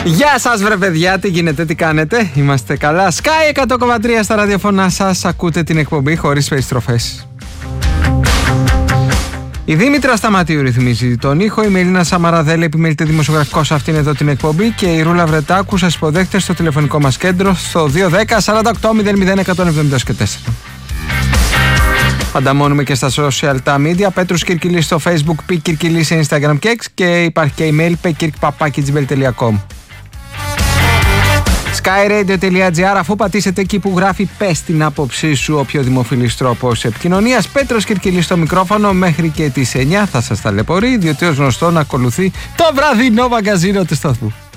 Γεια σας βρε παιδιά, τι γίνεται, τι κάνετε, είμαστε καλά? Sky 100,3 στα ραδιοφωνά σας, ακούτε την εκπομπή χωρίς περιστροφές. Η Δήμητρα Σταματίου ρυθμίζει τον ήχο, η Μελίνα Σαμαραδέλη επιμελείται δημοσιογραφικός σε αυτήν εδώ την εκπομπή και η Ρούλα Βρετάκου σας υποδέχεται στο τηλεφωνικό μας κέντρο στο 210-48-00-174. Ανταμώνουμε και στα social τα media. Πέτρος Κυρκυλής στο Facebook, Π Κυρκυλής σε Instagram και X, και υπάρχει και email pekirk@gmail.com. skyradio.gr, αφού πατήσετε εκεί που γράφει πες την άποψή σου, ο πιο δημοφιλής τρόπος επικοινωνίας. Πέτρος Κυρκυλής στο μικρόφωνο μέχρι και τις 9 θα σας ταλαιπωρεί, διότι ως γνωστόν ακολουθεί το βραδινό μαγκαζίνο του σταθμού.